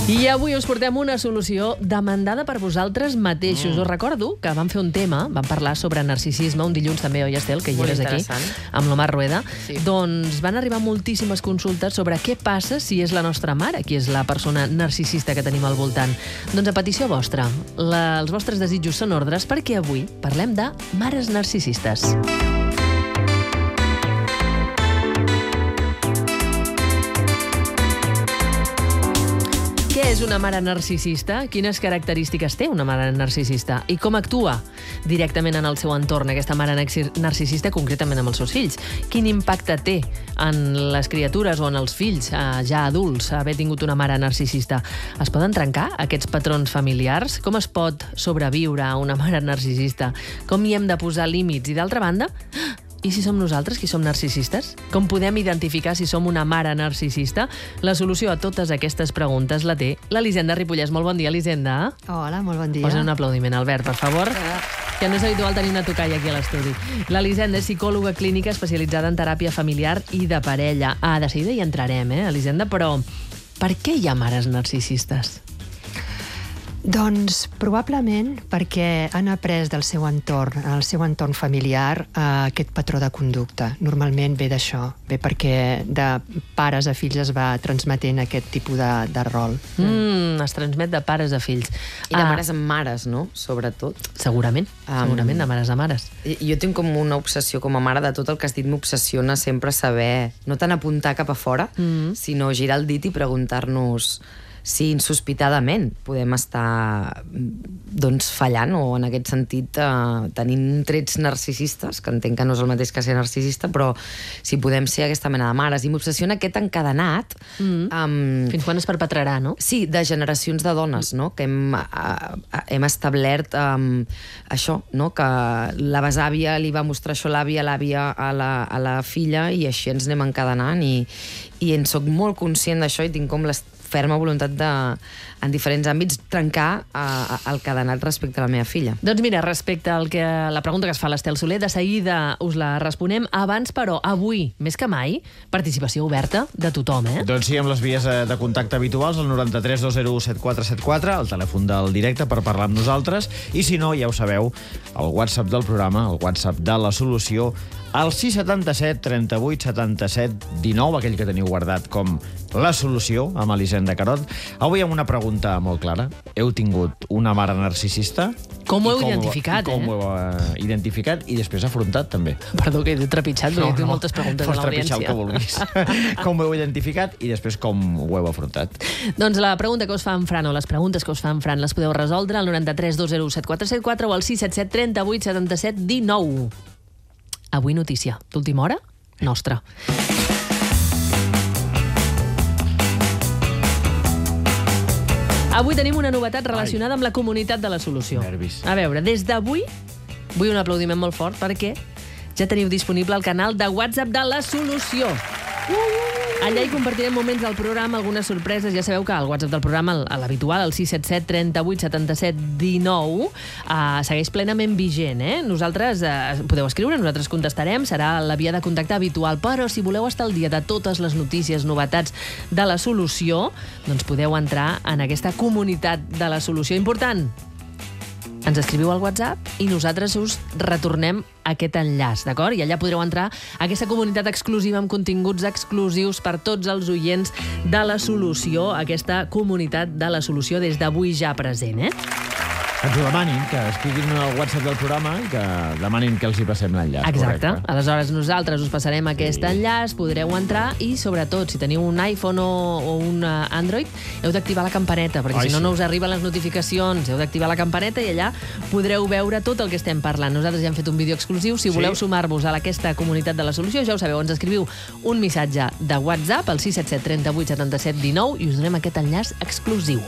I avui us portem una solució demandada per vosaltres mateixos. Us recordo que vam fer un tema, vam parlar sobre narcisisme un dilluns també, oi, Estel, que hi eres aquí, amb l'Omar Rueda. Sí. Doncs van arribar moltíssimes consultes sobre què passa si és la nostra mare qui és la persona narcisista que tenim al voltant. Doncs a petició vostra, els vostres desitjos són ordres perquè avui parlem de mares narcisistes. Què és una mare narcisista? Quines característiques té una mare narcisista? I com actua directament en el seu entorn aquesta mare narcisista, concretament amb els seus fills? Quin impacte té en les criatures o en els fills ja adults haver tingut una mare narcisista? Es poden trencar aquests patrons familiars? Com es pot sobreviure a una mare narcisista? Com hi hem de posar límits? I d'altra banda, i si som nosaltres qui som narcisistes? Com podem identificar si som una mare narcisista? La solució a totes aquestes preguntes la té l'Elisenda Ripollès. Molt bon dia, Elisenda. Hola, molt bon dia. Posa un aplaudiment, Albert, per favor. Que no és habitual tenir una tocalla aquí a l'estudi. L'Elisenda és psicòloga clínica especialitzada en teràpia familiar i de parella. De seguida hi entrarem, Elisenda, però per què hi ha mares narcisistes? Doncs probablement perquè han après del seu entorn, el seu entorn familiar, aquest patró de conducta. Normalment ve d'això, ve perquè de pares a fills es va transmetent aquest tipus de rol. Es transmet de pares a fills. I de mares a mares, no? Sobretot. Segurament, segurament de mares a mares. Jo tinc com una obsessió com a mare de tot el que has dit, m'obsessiona sempre saber, no tant apuntar cap a fora, sinó girar el dit i preguntar-nos si insospitadament podem estar fallant o en aquest sentit tenint trets narcisistes, que entenc que no és el mateix que ser narcisista, però si podem ser aquesta mena de mares. I m'obsessiona aquest encadenat. Fins quan es perpetrarà, no? Sí, de generacions de dones, no? Que hem establert això, no? Que la besàvia li va mostrar això l'àvia a la filla i així ens anem encadenant i en soc molt conscient d'això i tinc com la ferma voluntat de, en diferents àmbits, trencar el cadenat respecte a la meva filla. Doncs mira, respecte a la pregunta que es fa l'Estel Soler, de seguida us la responem. Abans, però, avui, més que mai, participació oberta de tothom, Doncs sí, amb les vies de contacte habituals, el 93 201 7474, el telèfon del directe per parlar amb nosaltres, i si no, ja ho sabeu, el WhatsApp del programa, el WhatsApp de la solució, el 677 38 77 19, aquell que teniu guardat com la solució, amb Elisenda Carot. Avui amb una pregunta molt clara. Heu tingut una mare narcisista? Com ho heu identificat, Com ho heu identificat i després afrontat, també. Perdó, que he trepitjat, perquè tinc moltes preguntes a l'audiència. Pots trepitjar el que vulguis. Com ho heu identificat i després com ho heu afrontat. Doncs la pregunta que us fa en Fran, o les preguntes que us fa en Fran, les podeu resoldre al 93 201 7474 o al 677 38 77 19. Avui notícia d'última hora, nostra. Avui tenim una novetat relacionada amb la comunitat de la solució. Nervis. A veure, des d'avui, vull un aplaudiment molt fort perquè ja teniu disponible el canal de WhatsApp de la solució. Allà hi compartirem moments del programa, algunes sorpreses. Ja sabeu que el WhatsApp del programa, l'habitual, el 677 38 77 19, segueix plenament vigent, Nosaltres podeu escriure, nosaltres contestarem, serà la via de contacte habitual, però si voleu estar al dia de totes les notícies, novetats de la solució, doncs podeu entrar en aquesta comunitat de la solució. Important, ens escriviu al WhatsApp i nosaltres us retornem aquest enllaç, d'acord? I allà podreu entrar a aquesta comunitat exclusiva amb continguts exclusius per tots els oients de la solució, aquesta comunitat de la solució des d'avui ja present, Ens ho demanin, que escriguin al WhatsApp del programa i que demanin que els hi passem l'enllaç. Exacte. Correcte. Aleshores nosaltres us passarem aquest enllaç, podreu entrar i, sobretot, si teniu un iPhone o un Android, heu d'activar la campaneta, perquè si no, no us arriben les notificacions. Heu d'activar la campaneta i allà podreu veure tot el que estem parlant. Nosaltres ja hem fet un vídeo exclusiu. Si voleu sumar-vos a aquesta comunitat de la solució, ja ho sabeu, ens escriviu un missatge de WhatsApp al 677 38 77 19 i us donem aquest enllaç exclusiu.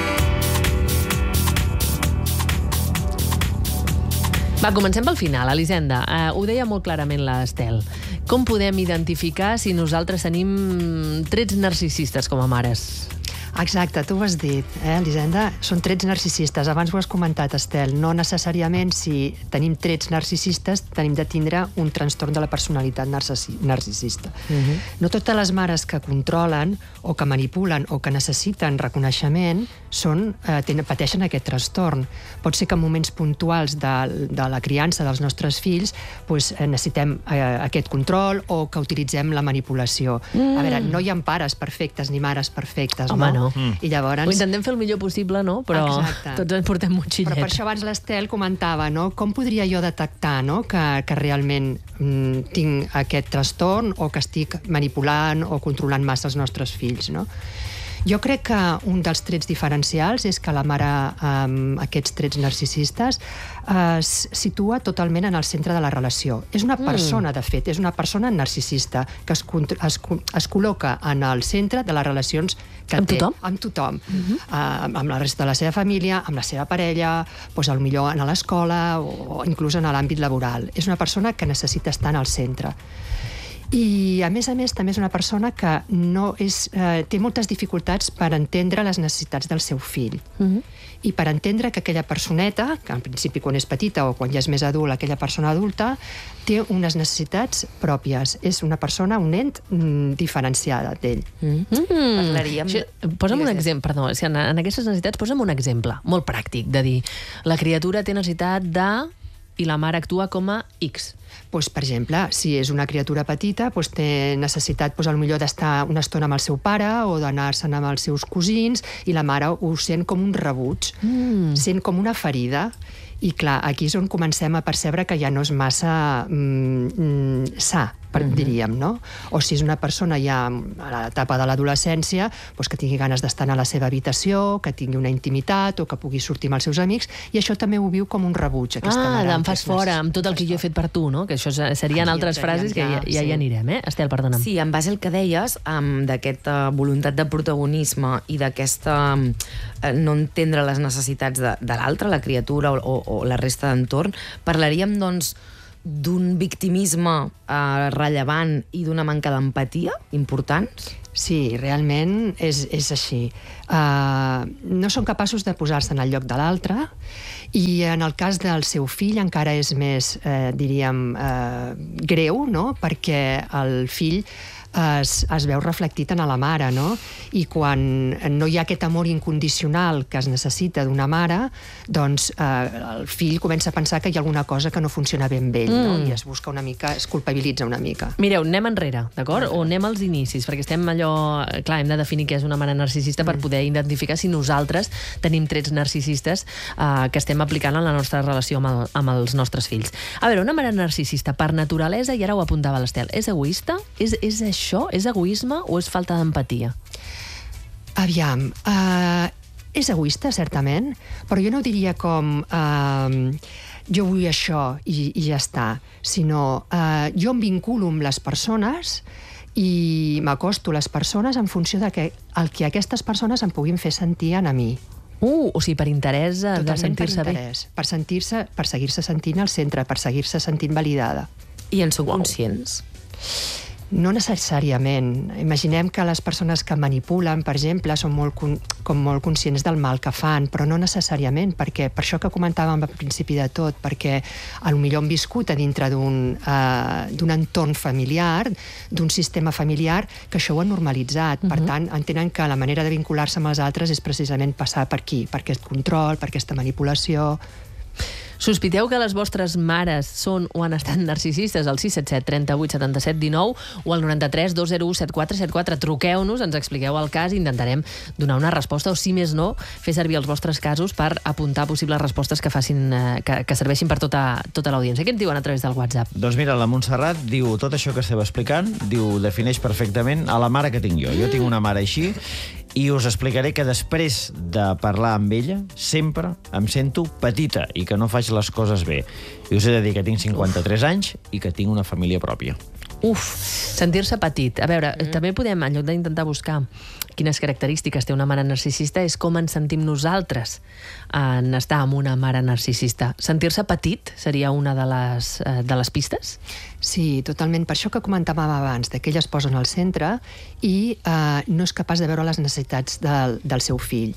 Va, comencem pel final, Elisenda. Ho deia molt clarament l'Estel. Com podem identificar si nosaltres tenim trets narcisistes com a mares? Exacte, tu ho has dit, Elisenda? Són trets narcisistes. Abans ho has comentat, Estel. No necessàriament, si tenim trets narcisistes, tenim de tindre un trastorn de la personalitat narcisista. No totes les mares que controlen o que manipulen o que necessiten reconeixement pateixen aquest trastorn. Pot ser que en moments puntuals de la criança dels nostres fills necessitem aquest control o que utilitzem la manipulació. A veure, no hi ha pares perfectes ni mares perfectes, home, no? I llavors... Ho intentem fer el millor possible, no? Però tots ens portem motxillet. Però per això abans l'Estel comentava, no? Com podria jo detectar, no? que realment tinc aquest trastorn o que estic manipulant o controlant massa els nostres fills, no? Jo crec que un dels trets diferencials és que la mare amb aquests trets narcisistes es situa totalment en el centre de la relació. És una persona, de fet, és una persona narcisista que es col·loca en el centre de les relacions que amb té. Tothom? Amb tothom. Amb la resta de la seva família, amb la seva parella, potser a l'escola o inclús en l'àmbit laboral. És una persona que necessita estar en el centre. I, a més, també és una persona que té moltes dificultats per entendre les necessitats del seu fill. I per entendre que aquella personeta, que en principi quan és petita o quan ja és més adult, aquella persona adulta, té unes necessitats pròpies. És una persona, un nen diferenciada d'ell. Parlaríem... Posa'm un exemple, perdó, en aquestes necessitats posa'm un exemple molt pràctic, de dir, la criatura té necessitat de... i la mare actua com a X. Per exemple, si és una criatura petita, té necessitat potser d'estar una estona amb el seu pare o d'anar-se'n amb els seus cosins, i la mare ho sent com un rebuig, sent com una ferida. I clar, aquí és on comencem a percebre que ja no és massa sa, diríem, no? O si és una persona ja a l'etapa de l'adolescència, que tingui ganes d'estar a la seva habitació, que tingui una intimitat o que pugui sortir amb els seus amics, i això també ho viu com un rebuig, aquesta mare. Em fas fora amb tot el que jo he fet per tu, no? Que això serien altres frases que ja hi anirem, eh? Estel, perdona'm. Sí, en base al que deies, d'aquesta voluntat de protagonisme i d'aquesta no entendre les necessitats de l'altre, la criatura o la resta d'entorn, parlaríem, doncs, d'un victimisme rellevant i d'una manca d'empatia importants? Sí, realment és així. No són capaços de posar-se en el lloc de l'altre, i en el cas del seu fill encara és més, diríem, greu, no? Perquè el fill es veu reflectit en la mare, no? I quan no hi ha aquest amor incondicional que es necessita d'una mare, doncs el fill comença a pensar que hi ha alguna cosa que no funciona ben bé, no? I es busca una mica, es culpabilitza una mica. Mireu, anem enrere, d'acord? O anem als inicis, perquè estem allò... Clar, hem de definir què és una mare narcisista per poder identificar si nosaltres tenim trets narcisistes que estem aplicant en la nostra relació amb els nostres fills. A veure, una mare narcisista, per naturalesa, i ara ho apuntava l'Estel, és egoista? És això? És egoisme o és falta d'empatia? Aviam, és egoista, certament, però jo no diria com jo vull això i ja està, sinó jo em vinculo amb les persones i m'acosto a les persones en funció de el que aquestes persones em puguin fer sentir a mi. O sigui, per interès de sentir-se bé. Per seguir-se sentint al centre, per seguir-se sentint validada. I en són conscients? No necessàriament. Imaginem que les persones que manipulen, per exemple, són molt conscients del mal que fan, però no necessàriament, perquè per això que comentàvem al principi de tot, perquè potser han viscut a dintre d'un entorn familiar, d'un sistema familiar, que això ho han normalitzat. Per tant, entenen que la manera de vincular-se amb els altres és precisament passar per aquí, per aquest control, per aquesta manipulació. Sospiteu que les vostres mares són o han estat narcisistes al 677 38 77 19 o al 93 201 7474. Truqueu-nos, ens expliqueu el cas i intentarem donar una resposta, o si més no, fer servir els vostres casos per apuntar possibles respostes que serveixin per tota l'audiència. Què ens diuen a través del WhatsApp? Doncs mira, la Montserrat diu tot això que esteu explicant, defineix perfectament a la mare que tinc jo. Jo tinc una mare així i us explicaré que després de parlar amb ella sempre em sento petita i que no faig les coses bé. I us he de dir que tinc 53 anys i que tinc una família pròpia. Sentir-se petit. A veure, també podem, en lloc d'intentar buscar quines característiques té una mare narcisista és com ens sentim nosaltres en estar amb una mare narcisista. Sentir-se petit seria una de les pistes? Sí, totalment. Per això que comentàvem abans, que ella es posa en el centre i no és capaç de veure les necessitats del seu fill.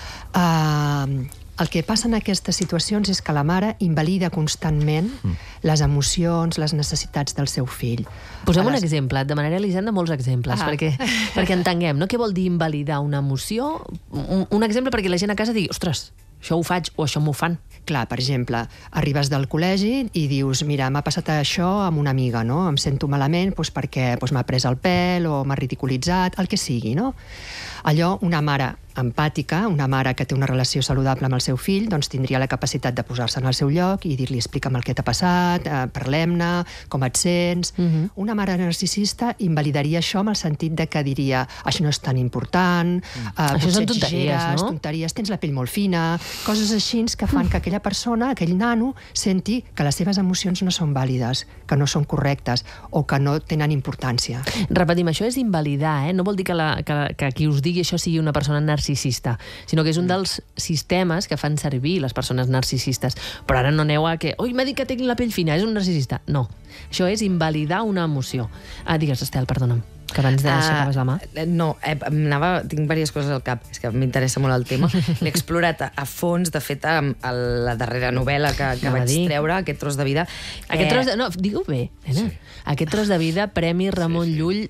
El que passa en aquestes situacions és que la mare invalida constantment les emocions, les necessitats del seu fill. Posem un exemple. Et demanaré, Elisenda, molts exemples, perquè entenguem, no? Què vol dir invalidar una emoció? Un exemple perquè la gent a casa digui, ostres, això ho faig o això m'ho fan. Clar, per exemple, arribes del col·legi i dius, mira, m'ha passat això amb una amiga, no? Em sento malament perquè m'ha pres el pèl o m'ha ridiculitzat, el que sigui, no? Allò, una mare empàtica, una mare que té una relació saludable amb el seu fill, doncs tindria la capacitat de posar-se en el seu lloc i dir-li, explica'm el que t'ha passat, parlem-ne, com et sents... Una mare narcisista invalidaria això amb el sentit de que diria, això no és tan important, això són tonteries, no? Tonteries, tens la pell molt fina, coses així que fan que aquella persona, aquell nano, senti que les seves emocions no són vàlides, que no són correctes o que no tenen importància. Repetim, això és invalidar, no vol dir que qui us digui això sigui una persona narcisista, sinó que és un dels sistemes que fan servir les persones narcisistes. Però ara no aneu a que, oi, m'ha dit que tinc la pell fina, és un narcisista. No, això és invalidar una emoció. Digues, Estel, perdona'm, que abans d'aixecaves la mà. No, tinc diverses coses al cap, és que m'interessa molt el tema. L'he explorat a fons, de fet, a la darrera novel·la que vaig treure, Aquest tros de vida. No, digue-ho bé, nena. Aquest tros de vida, Premi Ramon Llull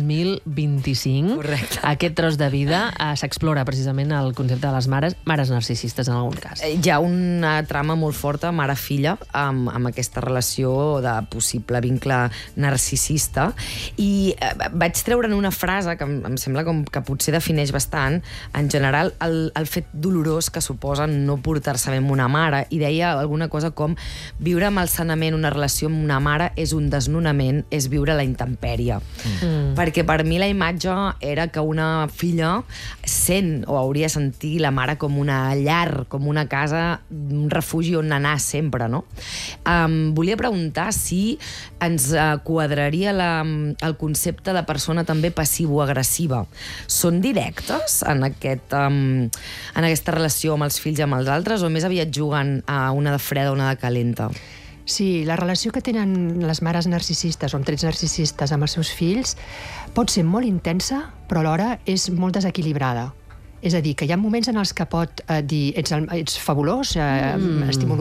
2025. Correcte. Aquest tros de vida s'explora precisament el concepte de les mares narcisistes en algun cas. Hi ha una trama molt forta, mare-filla, amb aquesta relació de possible vincle narcisista, i vaig treure'n una frase que em sembla com que potser defineix bastant, en general, el fet dolorós que suposa no portar-se bé amb una mare, i deia alguna cosa com viure malsanament una relació amb una mare és un desnonament, és viure a la intempèrie. Perquè per mi la imatge era que una filla sent o hauria de sentir la mare com una llar, com una casa, un refugi on anar sempre, no? Volia preguntar si ens quadraria el concepte de persona també passivo-agressiva. Són directes en aquesta relació amb els fills i amb els altres, o més aviat juguen a una de freda o una de calenta? Sí, la relació que tenen les mares narcisistes o amb trets narcisistes amb els seus fills pot ser molt intensa, però alhora és molt desequilibrada. És a dir, que hi ha moments en els que pot dir ets fabulós, estimo